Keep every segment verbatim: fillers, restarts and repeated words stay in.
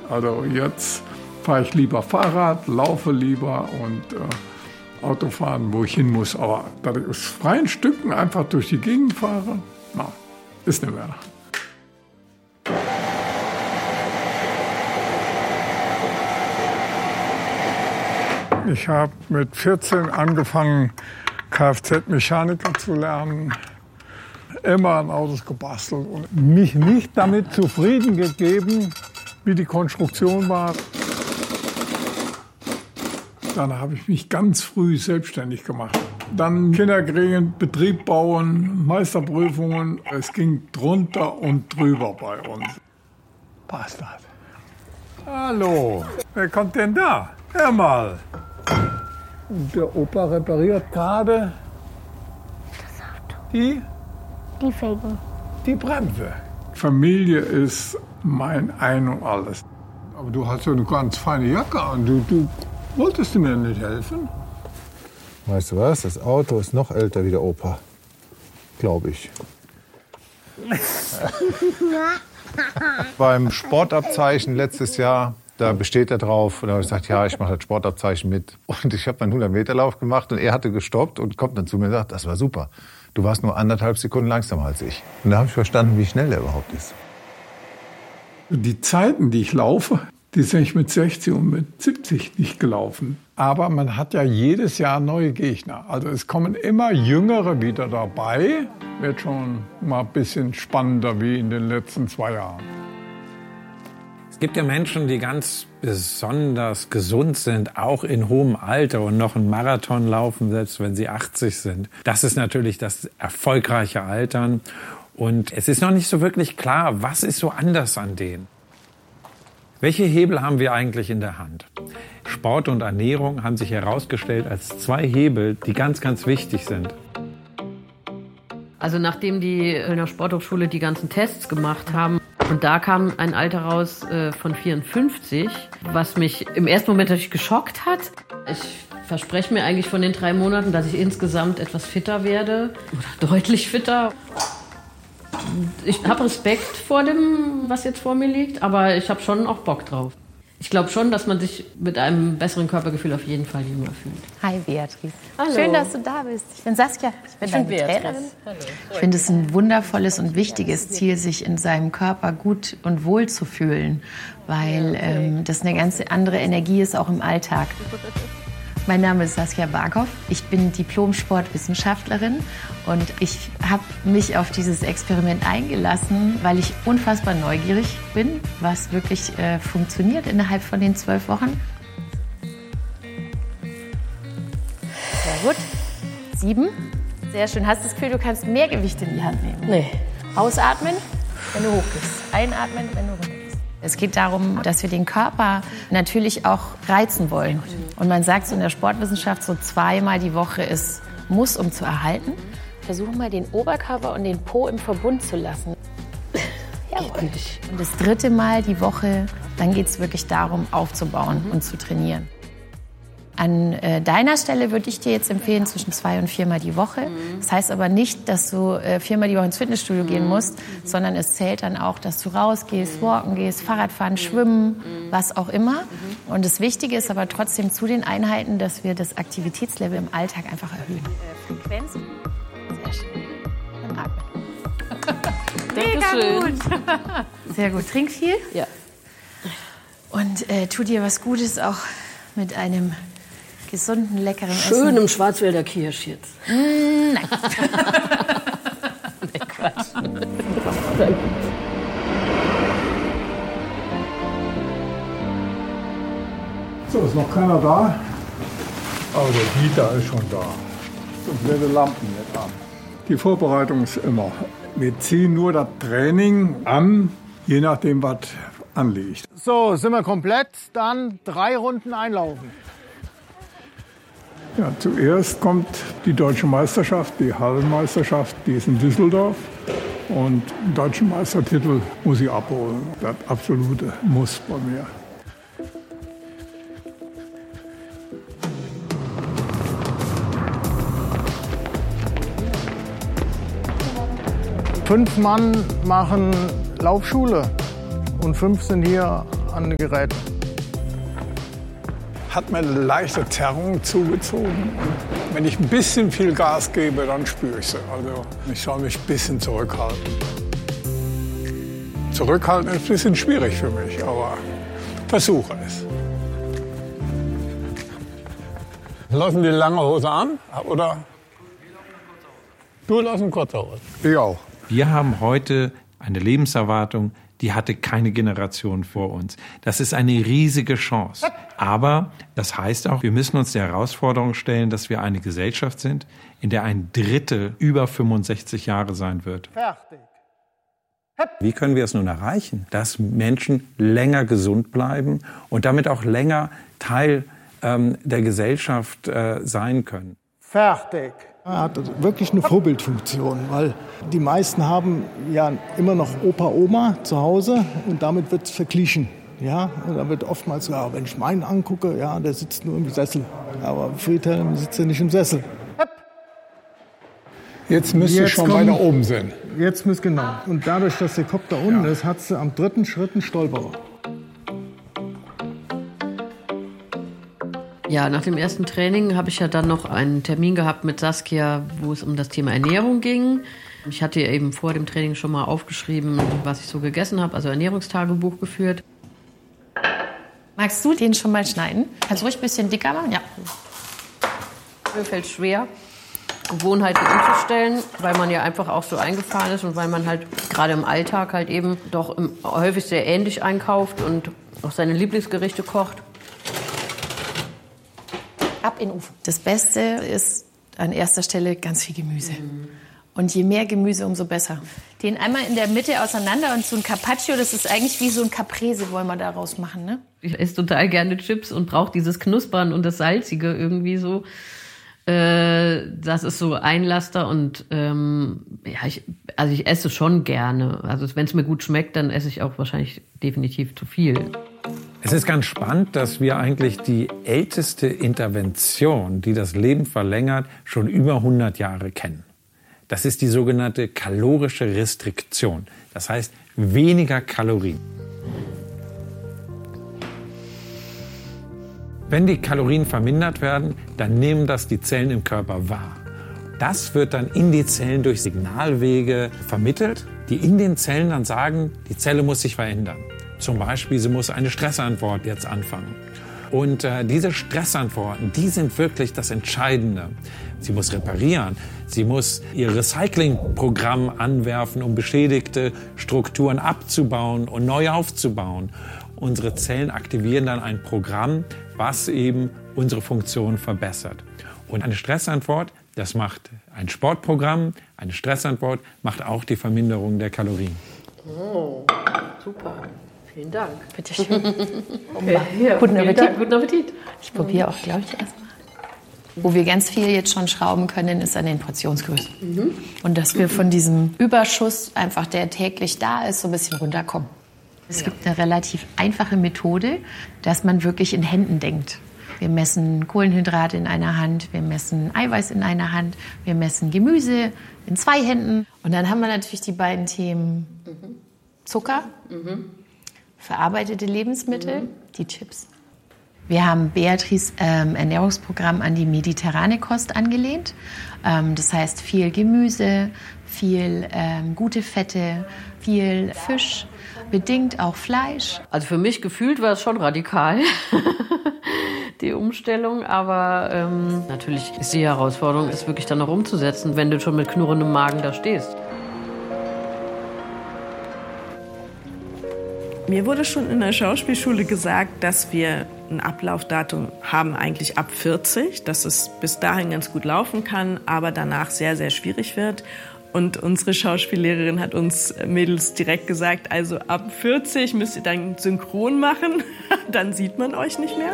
Also jetzt fahre ich lieber Fahrrad, laufe lieber und äh, Auto fahren, wo ich hin muss. Aber dass ich aus freien Stücken einfach durch die Gegend fahre, na, ist nicht mehr. Ich habe mit vierzehn angefangen, Kfz-Mechaniker zu lernen. Immer an Autos gebastelt und mich nicht damit zufrieden gegeben, wie die Konstruktion war. Dann habe ich mich ganz früh selbstständig gemacht. Dann Kinder kriegen, Betrieb bauen, Meisterprüfungen. Es ging drunter und drüber bei uns. Bastard. Hallo, wer kommt denn da? Hör mal. Und der Opa repariert gerade das Auto. Die? Die Felgen. Die Bremse. Familie ist mein Ein und Alles. Aber du hast ja eine ganz feine Jacke an. Du, du wolltest mir nicht helfen? Weißt du was? Das Auto ist noch älter wie der Opa. Glaube ich. Beim Sportabzeichen letztes Jahr, da besteht er drauf. Und da habe ich gesagt, ja, ich mache das Sportabzeichen mit. Und ich habe meinen hundert-Meter-Lauf gemacht und er hatte gestoppt und kommt dann zu mir und sagt, das war super. Du warst nur anderthalb Sekunden langsamer als ich. Und da habe ich verstanden, wie schnell er überhaupt ist. Die Zeiten, die ich laufe, die sind ich mit sechzig und mit siebzig nicht gelaufen. Aber man hat ja jedes Jahr neue Gegner. Also es kommen immer Jüngere wieder dabei. Wird schon mal ein bisschen spannender wie in den letzten zwei Jahren. Es gibt ja Menschen, die ganz besonders gesund sind, auch in hohem Alter und noch einen Marathon laufen, selbst wenn sie achtzig sind. Das ist natürlich das erfolgreiche Altern. Und es ist noch nicht so wirklich klar, was ist so anders an denen. Welche Hebel haben wir eigentlich in der Hand? Sport und Ernährung haben sich herausgestellt als zwei Hebel, die ganz, ganz wichtig sind. Also nachdem die Kölner Sporthochschule die ganzen Tests gemacht haben, und da kam ein Alter raus äh, von vierundfünfzig, was mich im ersten Moment natürlich geschockt hat. Ich verspreche mir eigentlich von den drei Monaten, dass ich insgesamt etwas fitter werde, oder deutlich fitter. Ich habe Respekt vor dem, was jetzt vor mir liegt, aber ich habe schon auch Bock drauf. Ich glaube schon, dass man sich mit einem besseren Körpergefühl auf jeden Fall jünger fühlt. Hi Beatrice. Hallo. Schön, dass du da bist. Ich bin Saskia. Ich bin deine Trainerin. Ich finde es ein wundervolles und wichtiges Ziel, sich in seinem Körper gut und wohl zu fühlen, weil ähm, das eine ganz andere Energie ist, auch im Alltag. Mein Name ist Saskia Barkow. Ich bin Diplom-Sportwissenschaftlerin und ich habe mich auf dieses Experiment eingelassen, weil ich unfassbar neugierig bin, was wirklich äh, funktioniert innerhalb von den zwölf Wochen. Sehr gut. Sieben. Sehr schön. Hast du das Gefühl, du kannst mehr Gewicht in die Hand nehmen? Nee. Ausatmen, wenn du hochgehst. Einatmen, wenn du runter gehst. Es geht darum, dass wir den Körper natürlich auch reizen wollen. Und man sagt so in der Sportwissenschaft, so zweimal die Woche ist muss, um zu erhalten. Versuchen mal den Oberkörper und den Po im Verbund zu lassen. Jawohl. Und das dritte Mal die Woche, dann geht es wirklich darum, aufzubauen und zu trainieren. An äh, deiner Stelle würde ich dir jetzt empfehlen, zwischen zwei und viermal die Woche. Mhm. Das heißt aber nicht, dass du äh, viermal die Woche ins Fitnessstudio mhm. gehen musst, sondern es zählt dann auch, dass du rausgehst, walken gehst, Fahrradfahren, mhm. schwimmen, mhm. was auch immer. Mhm. Und das Wichtige ist aber trotzdem zu den Einheiten, dass wir das Aktivitätslevel im Alltag einfach erhöhen. Frequenz. Sehr schön. Dann atmen. Mega gut. Sehr gut. Trink viel. Ja. Und äh, tu dir was Gutes auch mit einem gesunden, leckeren Essen. Schön im Schwarzwälder Kirsch jetzt. Mm, nein. Nee, Quatsch. So, ist noch keiner da? Aber der Dieter ist schon da. Und wir die Lampen nicht an. Die Vorbereitung ist immer. Wir ziehen nur das Training an, je nachdem, was anliegt. So, sind wir komplett. Dann drei Runden einlaufen. Ja, zuerst kommt die Deutsche Meisterschaft, die Hallenmeisterschaft, die ist in Düsseldorf. Und den deutschen Meistertitel muss ich abholen. Das absolute Muss bei mir. Fünf Mann machen Laufschule und fünf sind hier an den Geräten. Hat mir eine leichte Zerrung zugezogen. Und wenn ich ein bisschen viel Gas gebe, dann spüre ich sie. Also ich soll mich ein bisschen zurückhalten. Zurückhalten ist ein bisschen schwierig für mich, aber versuche es. Lassen die lange Hose an, oder? Du lassen kurze Hose. Ich auch. Wir haben heute eine Lebenserwartung, die hatte keine Generation vor uns. Das ist eine riesige Chance. Aber das heißt auch, wir müssen uns der Herausforderung stellen, dass wir eine Gesellschaft sind, in der ein Drittel über fünfundsechzig Jahre sein wird. Fertig. Wie können wir es nun erreichen, dass Menschen länger gesund bleiben und damit auch länger Teil ähm, der Gesellschaft äh, sein können? Fertig. Er hat wirklich eine Vorbildfunktion, weil die meisten haben ja immer noch Opa, Oma zu Hause und damit wird es verglichen. Ja, und da wird oftmals, ja, wenn ich meinen angucke, ja, der sitzt nur im Sessel. Aber Friedhelm sitzt ja nicht im Sessel. Jetzt müsste ich schon weiter oben sein. Jetzt muss genau. Und dadurch, dass der Kopf da unten ja. ist, hat sie am dritten Schritt einen Stolperer. Ja, nach dem ersten Training habe ich ja dann noch einen Termin gehabt mit Saskia, wo es um das Thema Ernährung ging. Ich hatte ihr eben vor dem Training schon mal aufgeschrieben, was ich so gegessen habe, also Ernährungstagebuch geführt. Magst du den schon mal schneiden? Kannst du ruhig ein bisschen dicker machen? Ja. Mir fällt es schwer, Gewohnheiten umzustellen, weil man ja einfach auch so eingefahren ist und weil man halt gerade im Alltag halt eben doch häufig sehr ähnlich einkauft und auch seine Lieblingsgerichte kocht. Ab in den Ofen. Das Beste ist an erster Stelle ganz viel Gemüse. Mhm. Und je mehr Gemüse, umso besser. Den einmal in der Mitte auseinander und so ein Carpaccio, das ist eigentlich wie so ein Caprese, wollen wir daraus machen, ne? Ich esse total gerne Chips und brauche dieses Knuspern und das Salzige irgendwie so. Äh, das ist so ein Laster und ähm, ja, ich, also ich esse schon gerne. Also wenn es mir gut schmeckt, dann esse ich auch wahrscheinlich definitiv zu viel. Es ist ganz spannend, dass wir eigentlich die älteste Intervention, die das Leben verlängert, schon über hundert Jahre kennen. Das ist die sogenannte kalorische Restriktion. Das heißt, weniger Kalorien. Wenn die Kalorien vermindert werden, dann nehmen das die Zellen im Körper wahr. Das wird dann in die Zellen durch Signalwege vermittelt, die in den Zellen dann sagen, die Zelle muss sich verändern. Zum Beispiel, sie muss eine Stressantwort jetzt anfangen. Und äh, diese Stressantworten, die sind wirklich das Entscheidende. Sie muss reparieren, sie muss ihr Recyclingprogramm anwerfen, um beschädigte Strukturen abzubauen und neu aufzubauen. Unsere Zellen aktivieren dann ein Programm, was eben unsere Funktion verbessert. Und eine Stressantwort, das macht ein Sportprogramm, eine Stressantwort macht auch die Verminderung der Kalorien. Oh, super. Vielen Dank. Bitte schön. Okay, ja, guten Appetit. Dank, guten Appetit. Ich probiere auch, glaube ich, erstmal. Wo wir ganz viel jetzt schon schrauben können, ist an den Portionsgrößen. Mhm. Und dass wir von diesem Überschuss, einfach der täglich da ist, so ein bisschen runterkommen. Es ja. gibt eine relativ einfache Methode, dass man wirklich in Händen denkt. Wir messen Kohlenhydrate in einer Hand, wir messen Eiweiß in einer Hand, wir messen Gemüse in zwei Händen. Und dann haben wir natürlich die beiden Themen mhm. Zucker, mhm. verarbeitete Lebensmittel, mhm. die Chips. Wir haben Beatrice ähm, Ernährungsprogramm an die mediterrane Kost angelehnt. Ähm, das heißt viel Gemüse, viel ähm, gute Fette, viel Fisch, bedingt auch Fleisch. Also für mich gefühlt war es schon radikal, die Umstellung. Aber ähm, natürlich ist die Herausforderung, es wirklich dann noch umzusetzen, wenn du schon mit knurrendem Magen da stehst. Mir wurde schon in der Schauspielschule gesagt, dass wir ein Ablaufdatum haben eigentlich ab vierzig, dass es bis dahin ganz gut laufen kann, aber danach sehr, sehr schwierig wird. Und unsere Schauspiellehrerin hat uns Mädels direkt gesagt, also ab vierzig müsst ihr dann synchron machen, dann sieht man euch nicht mehr.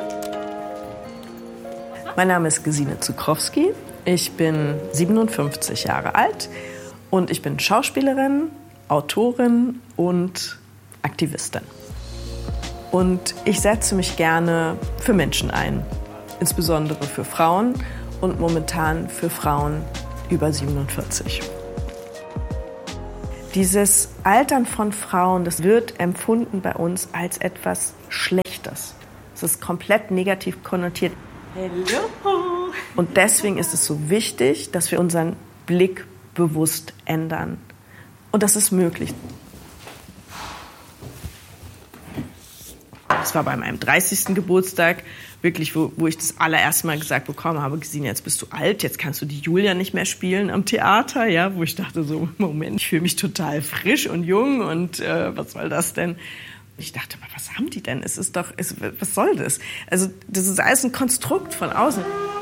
Mein Name ist Gesine Zukrowski, ich bin siebenundfünfzig Jahre alt und ich bin Schauspielerin, Autorin und Aktivistin. Und ich setze mich gerne für Menschen ein, insbesondere für Frauen und momentan für Frauen über siebenundvierzig. Dieses Altern von Frauen, das wird empfunden bei uns als etwas Schlechtes. Es ist komplett negativ konnotiert. Hello. Und deswegen ist es so wichtig, dass wir unseren Blick bewusst ändern. Und das ist möglich. Das war bei meinem dreißigsten Geburtstag, wirklich, wo, wo ich das allererste Mal gesagt bekommen habe, gesehen, jetzt bist du alt, jetzt kannst du die Julia nicht mehr spielen am Theater, ja, wo ich dachte so, Moment, ich fühle mich total frisch und jung und äh, was soll das denn? Ich dachte, was haben die denn? Es ist doch, es, was soll das? Also das ist alles ein Konstrukt von außen.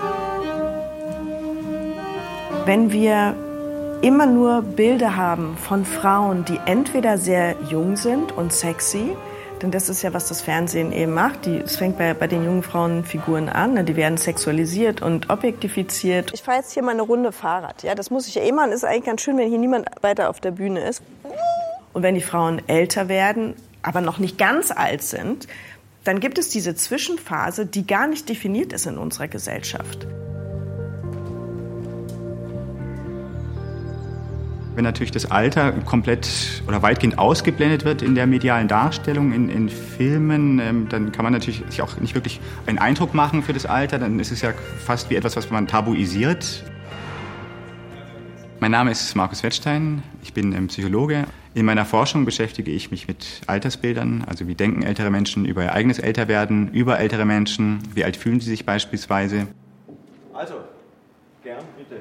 Wenn wir immer nur Bilder haben von Frauen, die entweder sehr jung sind und sexy, denn das ist ja, was das Fernsehen eben macht. Die, es fängt bei, bei den jungen Frauenfiguren an. Ne? Die werden sexualisiert und objektifiziert. Ich fahre jetzt hier mal eine Runde Fahrrad. Ja, das muss ich ja eh machen. Ist eigentlich ganz schön, wenn hier niemand weiter auf der Bühne ist. Und wenn die Frauen älter werden, aber noch nicht ganz alt sind, dann gibt es diese Zwischenphase, die gar nicht definiert ist in unserer Gesellschaft. Wenn natürlich das Alter komplett oder weitgehend ausgeblendet wird in der medialen Darstellung, in, in Filmen, ähm, dann kann man natürlich sich auch nicht wirklich einen Eindruck machen für das Alter. Dann ist es ja fast wie etwas, was man tabuisiert. Mein Name ist Markus Wettstein, ich bin ähm, Psychologe. In meiner Forschung beschäftige ich mich mit Altersbildern, also wie denken ältere Menschen über ihr eigenes Älterwerden, über ältere Menschen, wie alt fühlen sie sich beispielsweise. Also, gern, bitte.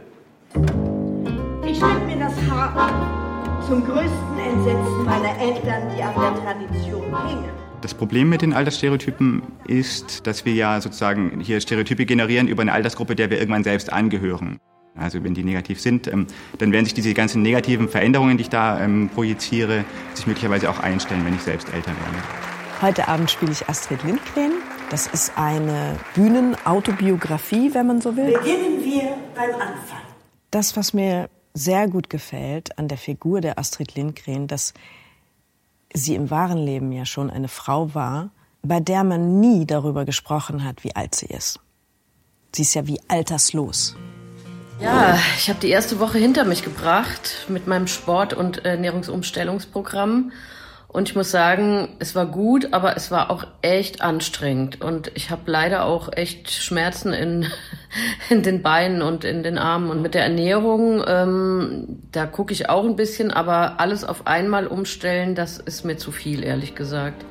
Ich schnitt mir das Haar ab, zum größten Entsetzen meiner Eltern, die an der Tradition hingen. Das Problem mit den Altersstereotypen ist, dass wir ja sozusagen hier Stereotype generieren über eine Altersgruppe, der wir irgendwann selbst angehören. Also wenn die negativ sind, dann werden sich diese ganzen negativen Veränderungen, die ich da ähm, projiziere, sich möglicherweise auch einstellen, wenn ich selbst älter werde. Heute Abend spiele ich Astrid Lindgren. Das ist eine Bühnenautobiografie, wenn man so will. Beginnen wir beim Anfang. Das, was mir sehr gut gefällt an der Figur der Astrid Lindgren, dass sie im wahren Leben ja schon eine Frau war, bei der man nie darüber gesprochen hat, wie alt sie ist. Sie ist ja wie alterslos. Ja, ich habe die erste Woche hinter mich gebracht mit meinem Sport- und Ernährungsumstellungsprogramm. Und ich muss sagen, es war gut, aber es war auch echt anstrengend. Und ich habe leider auch echt Schmerzen in, in den Beinen und in den Armen. Und mit der Ernährung, ähm, da gucke ich auch ein bisschen, aber alles auf einmal umstellen, das ist mir zu viel, ehrlich gesagt.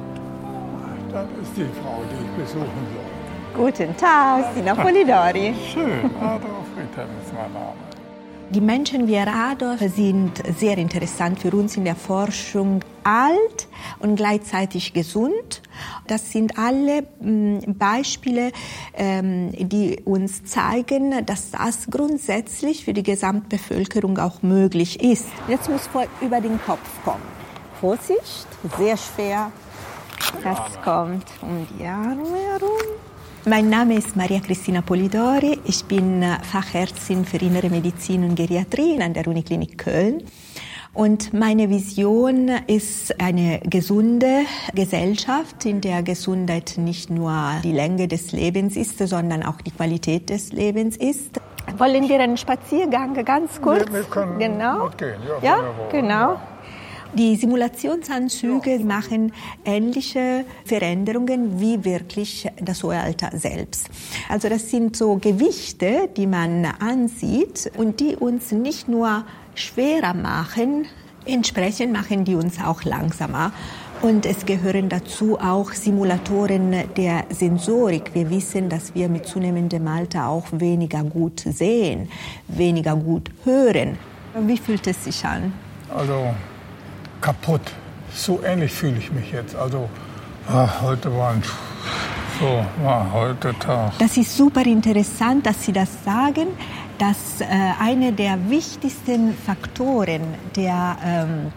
Das ist die Frau, die ich besuchen soll. Guten Tag, Sina Polidori. Schön, Adolf Ritter ist mein Name. Die Menschen wie Adolf sind sehr interessant für uns in der Forschung. Alt und gleichzeitig gesund. Das sind alle m, Beispiele, ähm, die uns zeigen, dass das grundsätzlich für die Gesamtbevölkerung auch möglich ist. Jetzt muss vor über den Kopf kommen. Vorsicht, sehr schwer. Das kommt um die Arme herum. Mein Name ist Maria Cristina Polidori. Ich bin Fachärztin für Innere Medizin und Geriatrie an der Uniklinik Köln. Und meine Vision ist eine gesunde Gesellschaft, in der Gesundheit nicht nur die Länge des Lebens ist, sondern auch die Qualität des Lebens ist. Wollen wir einen Spaziergang ganz kurz? Wir, wir können genau. mitgehen. Ja, ja, wunderbar. genau. Die Simulationsanzüge machen ähnliche Veränderungen wie wirklich das hohe Alter selbst. Also das sind so Gewichte, die man ansieht und die uns nicht nur schwerer machen, entsprechend machen die uns auch langsamer. Und es gehören dazu auch Simulatoren der Sensorik. Wir wissen, dass wir mit zunehmendem Alter auch weniger gut sehen, weniger gut hören. Wie fühlt es sich an? Also kaputt. So ähnlich fühle ich mich jetzt. Also ach, heute war ein so war heute Tag. Das ist super interessant, dass Sie das sagen, dass äh, einer der wichtigsten Faktoren der ähm,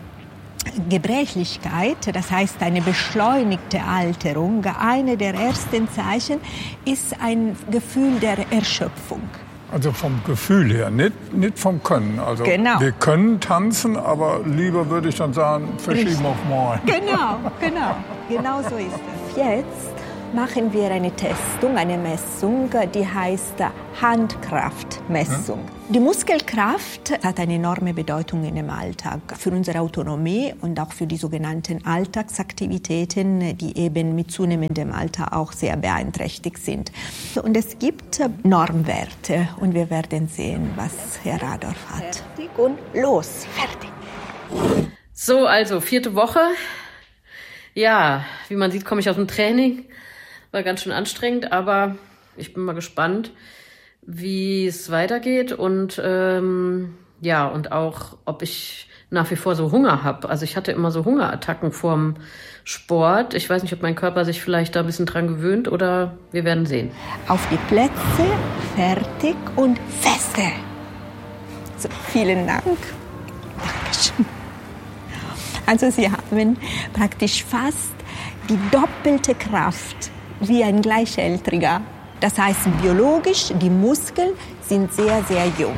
Gebrechlichkeit, das heißt eine beschleunigte Alterung, eine der ersten Zeichen ist ein Gefühl der Erschöpfung. Also vom Gefühl her, nicht, nicht vom Können. Also genau. Wir können tanzen, aber lieber würde ich dann sagen, verschieben auf morgen. Genau, genau, genau so ist es. Jetzt machen wir eine Testung, eine Messung, die heißt Handkraftmessung. Die Muskelkraft hat eine enorme Bedeutung in dem Alltag für unsere Autonomie und auch für die sogenannten Alltagsaktivitäten, die eben mit zunehmendem Alter auch sehr beeinträchtigt sind. Und es gibt Normwerte und wir werden sehen, was Herr Radorf hat. Fertig und los, fertig. So, also vierte Woche. Ja, wie man sieht, komme ich aus dem Training. War ganz schön anstrengend, aber ich bin mal gespannt, wie es weitergeht und ähm, ja, und auch, ob ich nach wie vor so Hunger habe. Also ich hatte immer so Hungerattacken vorm Sport. Ich weiß nicht, ob mein Körper sich vielleicht da ein bisschen dran gewöhnt oder wir werden sehen. Auf die Plätze, fertig und feste. So, vielen Dank. Dankeschön. Also Sie haben praktisch fast die doppelte Kraft wie ein Gleichaltriger. Das heißt, biologisch, die Muskeln sind sehr, sehr jung.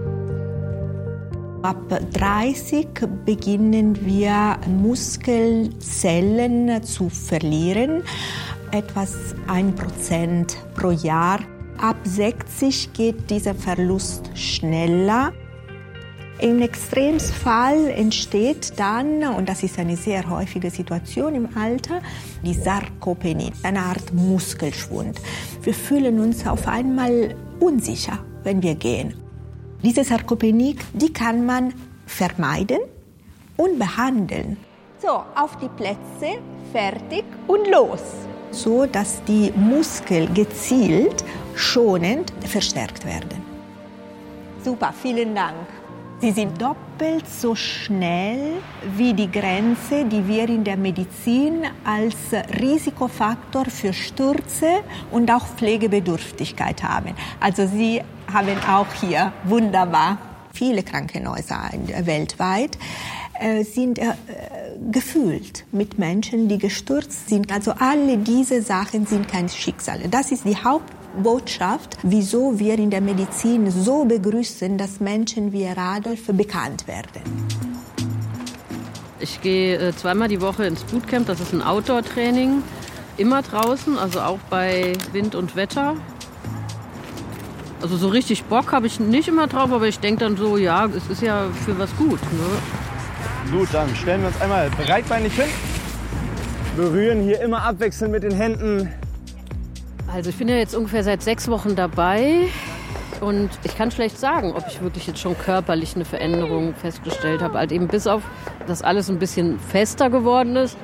Ab dreißig beginnen wir Muskelzellen zu verlieren, etwas ein Prozent pro Jahr. Ab sechzig geht dieser Verlust schneller. Im Extremfall entsteht dann, und das ist eine sehr häufige Situation im Alter, die Sarkopenie, eine Art Muskelschwund. Wir fühlen uns auf einmal unsicher, wenn wir gehen. Diese Sarkopenie, die kann man vermeiden und behandeln. So, auf die Plätze, fertig und los. So, dass die Muskeln gezielt, schonend verstärkt werden. Super, vielen Dank. Sie sind doppelt so schnell wie die Grenze, die wir in der Medizin als Risikofaktor für Stürze und auch Pflegebedürftigkeit haben. Also Sie haben auch hier wunderbar viele Krankenhäuser weltweit äh, sind äh, gefüllt mit Menschen, die gestürzt sind. Also alle diese Sachen sind kein Schicksal. Das ist die Hauptbotschaft, wieso wir in der Medizin so begrüßen, dass Menschen wie Radolf bekannt werden. Ich gehe äh, zweimal die Woche ins Bootcamp, das ist ein Outdoor-Training, immer draußen, also auch bei Wind und Wetter. Also so richtig Bock habe ich nicht immer drauf, aber ich denke dann so, ja, es ist ja für was gut. Ne? Gut, dann stellen wir uns einmal breitbeinig hin, berühren hier immer abwechselnd mit den Händen. Also ich bin ja jetzt ungefähr seit sechs Wochen dabei und ich kann schlecht sagen, ob ich wirklich jetzt schon körperlich eine Veränderung festgestellt habe. Halt eben bis auf, dass alles ein bisschen fester geworden ist.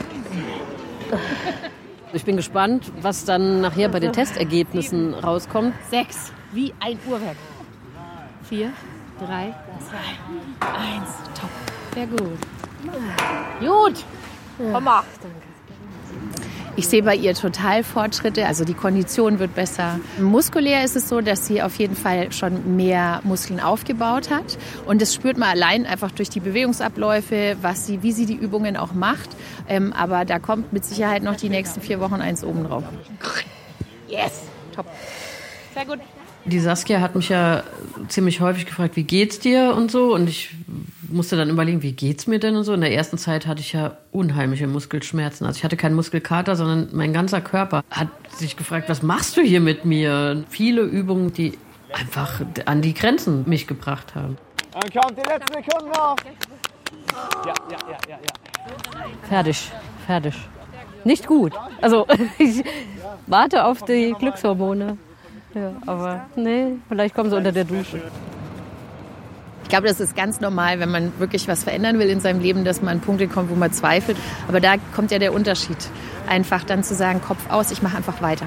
Ich bin gespannt, was dann nachher bei den Testergebnissen rauskommt. Sechs, wie ein Uhrwerk. Vier, drei, zwei, eins, top. Sehr gut. Gut, komm mal. Ich sehe bei ihr total Fortschritte, also die Kondition wird besser. Muskulär ist es so, dass sie auf jeden Fall schon mehr Muskeln aufgebaut hat. Und das spürt man allein einfach durch die Bewegungsabläufe, was sie, wie sie die Übungen auch macht. Ähm, aber da kommt mit Sicherheit noch die nächsten vier Wochen eins oben drauf. Yes, top. Sehr gut. Die Saskia hat mich ja ziemlich häufig gefragt, wie geht's dir und so. Und ich musste dann überlegen, wie geht's mir denn und so. In der ersten Zeit hatte ich ja unheimliche Muskelschmerzen. Also ich hatte keinen Muskelkater, sondern mein ganzer Körper hat sich gefragt, was machst du hier mit mir? Viele Übungen, die einfach an die Grenzen mich gebracht haben. Dann kommt die letzte Sekunde noch. Ja, ja, ja, ja, ja. Fertig, fertig. Nicht gut. Also ich warte auf die Glückshormone. Ja, aber nee, vielleicht kommen sie unter der Dusche. Ich glaube, das ist ganz normal, wenn man wirklich was verändern will in seinem Leben, dass man an Punkte kommt, wo man zweifelt. Aber da kommt ja der Unterschied. Einfach dann zu sagen, Kopf aus, ich mache einfach weiter.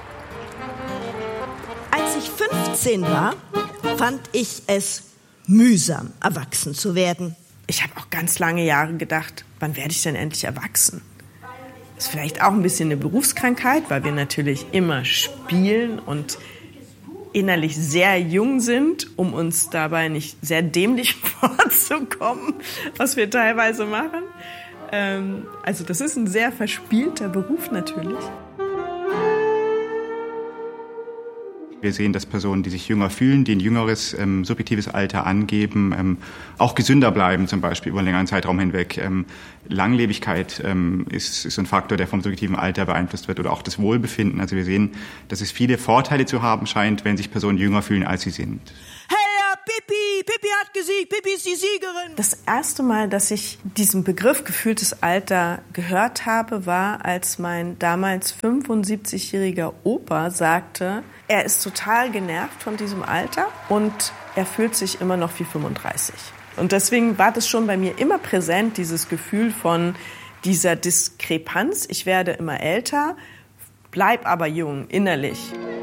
Als ich fünfzehn war, fand ich es mühsam, erwachsen zu werden. Ich habe auch ganz lange Jahre gedacht, wann werde ich denn endlich erwachsen? Das ist vielleicht auch ein bisschen eine Berufskrankheit, weil wir natürlich immer spielen und innerlich sehr jung sind, um uns dabei nicht sehr dämlich vorzukommen, was wir teilweise machen. Ähm, also das ist ein sehr verspielter Beruf natürlich. Wir sehen, dass Personen, die sich jünger fühlen, die ein jüngeres ähm, subjektives Alter angeben, ähm, auch gesünder bleiben, zum Beispiel über einen längeren Zeitraum hinweg. Ähm, Langlebigkeit ähm, ist, ist ein Faktor, der vom subjektiven Alter beeinflusst wird, oder auch das Wohlbefinden. Also wir sehen, dass es viele Vorteile zu haben scheint, wenn sich Personen jünger fühlen, als sie sind. Pippi, Pippi hat gesiegt, Pippi ist die Siegerin. Das erste Mal, dass ich diesen Begriff gefühltes Alter gehört habe, war, als mein damals fünfundsiebzigjähriger Opa sagte, er ist total genervt von diesem Alter und er fühlt sich immer noch wie fünfunddreißig. Und deswegen war das schon bei mir immer präsent, dieses Gefühl von dieser Diskrepanz. Ich werde immer älter, bleib aber jung, innerlich.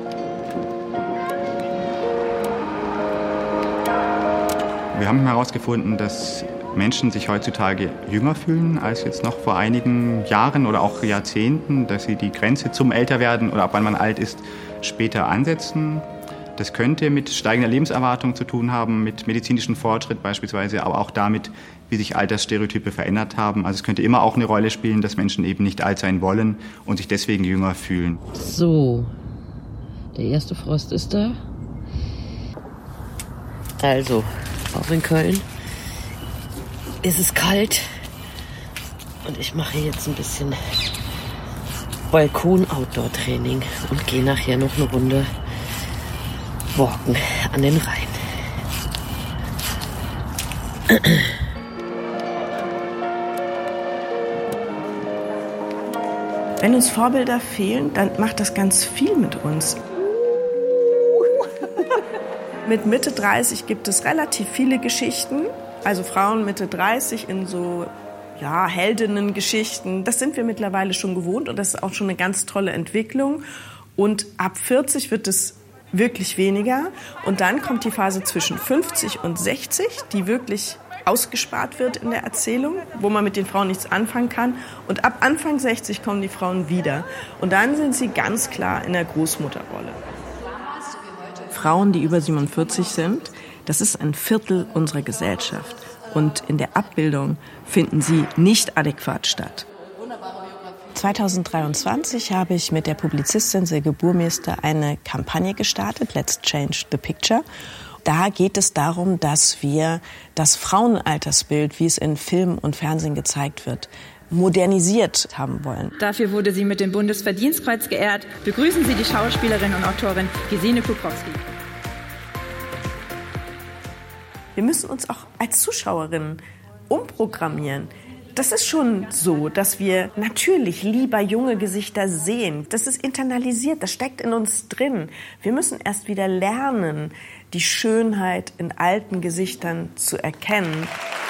Wir haben herausgefunden, dass Menschen sich heutzutage jünger fühlen als jetzt noch vor einigen Jahren oder auch Jahrzehnten, dass sie die Grenze zum Älterwerden oder ab wann man alt ist, später ansetzen. Das könnte mit steigender Lebenserwartung zu tun haben, mit medizinischem Fortschritt beispielsweise, aber auch damit, wie sich Altersstereotype verändert haben. Also es könnte immer auch eine Rolle spielen, dass Menschen eben nicht alt sein wollen und sich deswegen jünger fühlen. So, der erste Frost ist da. Also, auch in Köln ist es kalt und ich mache jetzt ein bisschen Balkon-Outdoor-Training und gehe nachher noch eine Runde walken an den Rhein. Wenn uns Vorbilder fehlen, dann macht das ganz viel mit uns. Mit Mitte dreißig gibt es relativ viele Geschichten, also Frauen Mitte dreißig in so ja, Heldinnengeschichten. Das sind wir mittlerweile schon gewohnt und das ist auch schon eine ganz tolle Entwicklung. Und ab vierzig wird es wirklich weniger und dann kommt die Phase zwischen fünfzig und sechzig, die wirklich ausgespart wird in der Erzählung, wo man mit den Frauen nichts anfangen kann. Und ab Anfang sechzig kommen die Frauen wieder und dann sind sie ganz klar in der Großmutterrolle. Frauen, die über siebenundvierzig sind, das ist ein Viertel unserer Gesellschaft. Und in der Abbildung finden sie nicht adäquat statt. zweitausenddreiundzwanzig habe ich mit der Publizistin Silke Burmester eine Kampagne gestartet, Let's Change the Picture. Da geht es darum, dass wir das Frauenaltersbild, wie es in Film und Fernsehen gezeigt wird, modernisiert haben wollen. Dafür wurde sie mit dem Bundesverdienstkreuz geehrt. Begrüßen Sie die Schauspielerin und Autorin Gesine Kuprowski. Wir müssen uns auch als Zuschauerinnen umprogrammieren. Das ist schon so, dass wir natürlich lieber junge Gesichter sehen. Das ist internalisiert, das steckt in uns drin. Wir müssen erst wieder lernen, die Schönheit in alten Gesichtern zu erkennen.